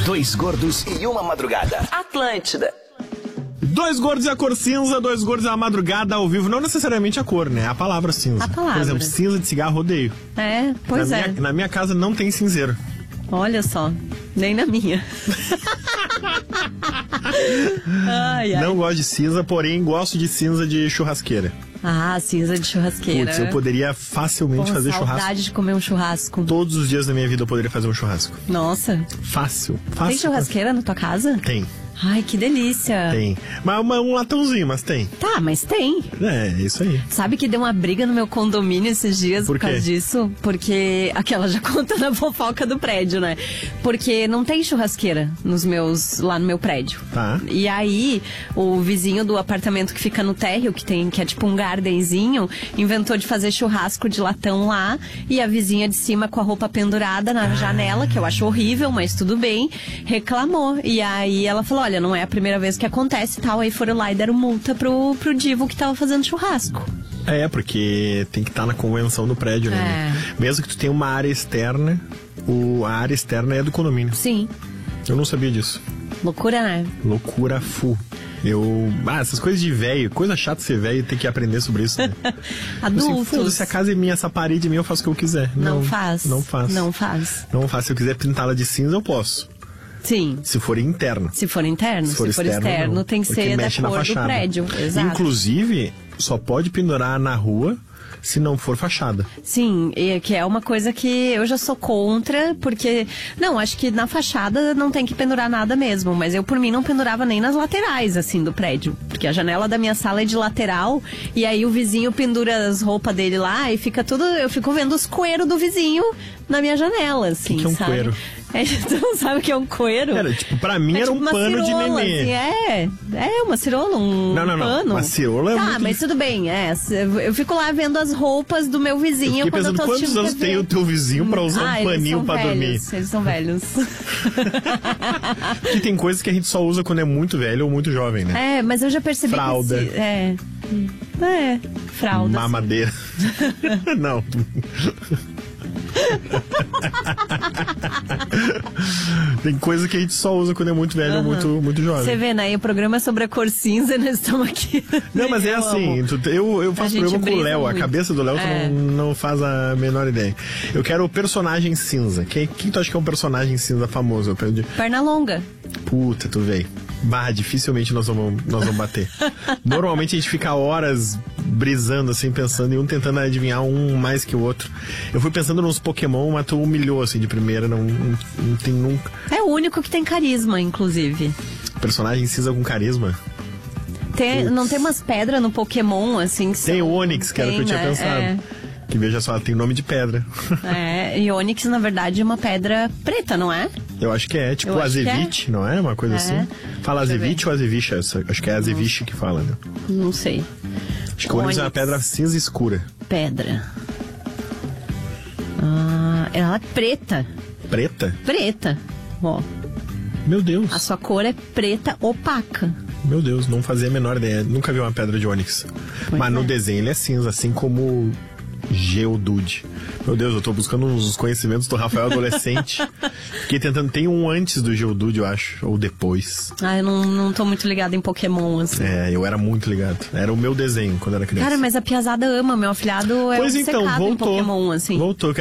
Dois gordos e uma madrugada. Atlântida. Dois gordos e a cor cinza, dois gordos e a madrugada ao vivo. Não necessariamente a cor, né? A palavra cinza. A palavra. Por exemplo, cinza de cigarro odeio. É, pois Na minha casa não tem cinzeiro. Olha só, nem na minha. Ai. Não gosto de cinza, porém gosto de cinza de churrasqueira. Ah, cinza de churrasqueira. Putz, eu poderia facilmente fazer churrasco. Saudade de comer um churrasco. Todos os dias da minha vida eu poderia fazer um churrasco. Nossa. Fácil. Tem churrasqueira na tua casa? Tem. Ai, que delícia. Tem. Mas um latãozinho, mas tem. Tá, mas tem. É, isso aí. Sabe que deu uma briga no meu condomínio esses dias por causa disso? Porque aquela já conta na fofoca do prédio, né? Porque não tem churrasqueira lá no meu prédio. Tá. E aí, o vizinho do apartamento que fica no térreo, que é tipo um gardenzinho, inventou de fazer churrasco de latão lá, e a vizinha de cima com a roupa pendurada na janela, que eu acho horrível, mas tudo bem, reclamou. E aí ela falou, olha, não é a primeira vez que acontece e tal. Aí foram lá e deram multa pro Divo que tava fazendo churrasco. É, porque tem que estar na convenção do prédio, né? Mesmo que tu tenha uma área externa, a área externa é do condomínio. Sim. Eu não sabia disso. Loucura, né? Loucura full. Essas coisas de velho, coisa chata ser velho e ter que aprender sobre isso, né? Adultos. Foda-se, a casa é minha, essa parede é minha, eu faço o que eu quiser. Não faz. Não faz. Não faz. Não faz. Se eu quiser pintá-la de cinza, eu posso. Sim. Se for interno. Se for interno. Se for externo, tem que ser da cor do prédio. Exato. Inclusive, só pode pendurar na rua se não for fachada. Sim, que é uma coisa que eu já sou contra, porque... Não, acho que na fachada não tem que pendurar nada mesmo, mas eu, por mim, não pendurava nem nas laterais, assim, do prédio. Porque a janela da minha sala é de lateral, e aí o vizinho pendura as roupas dele lá, e fica tudo... Eu fico vendo os coeiros do vizinho na minha janela, assim, que é um sabe? Coeiro? Tu não sabe o que é um coeiro? Era, pra mim era tipo um pano cirola, de nenê. Assim, uma cirola, não, pano. Uma cirola é tá, muito... mas tudo bem, eu fico lá vendo as roupas do meu vizinho. Eu fiquei pensando, quantos anos tem o teu vizinho pra usar um paninho pra dormir? Eles são velhos. Porque tem coisas que a gente só usa quando é muito velho ou muito jovem, né? Mas eu já percebi fralda. Fralda. Mamadeira. Não. Tem coisa que a gente só usa quando é muito velho ou muito jovem. Você vê, né? E o programa é sobre a cor cinza e nós estamos aqui. Não, mas é assim, eu faço programa com o Léo, a cabeça do Léo tu não faz a menor ideia. Eu quero o personagem cinza. Quem tu acha que é um personagem cinza famoso? Pernalonga. Puta, tu veio. Dificilmente nós vamos bater. Normalmente a gente fica horas brisando, assim, pensando e tentando adivinhar um mais que o outro. Eu fui pensando nos Pokémon, mas tu humilhou, assim, de primeira, não tem nunca. É o único que tem carisma, inclusive. Personagem cinza com carisma? Não tem umas pedras no Pokémon, assim, que tem o Onix, que era o que eu tinha pensado. Que veja só, tem nome de pedra. E Onix, na verdade, é uma pedra preta, não é? Eu acho que é, tipo Azevite, não é? Uma coisa assim. Fala Azevite ou Azeviche? Acho que é Azeviche que fala, né? Não sei. Acho que o Onix é uma pedra cinza escura. Pedra. Ela é preta. Preta? Preta. Ó. Meu Deus. A sua cor é preta opaca. Meu Deus, não fazia a menor ideia. Nunca vi uma pedra de Onix. Mas no desenho ele é cinza, assim como Geodude. Meu Deus, eu tô buscando uns conhecimentos do Rafael adolescente. Fiquei tentando, tem um antes do Geodude, eu acho, ou depois. Eu não tô muito ligada em Pokémon, assim. Eu era muito ligado. Era o meu desenho quando era criança. Cara, mas a piazada ama, meu afilhado é obcecado em Pokémon, assim. Voltou.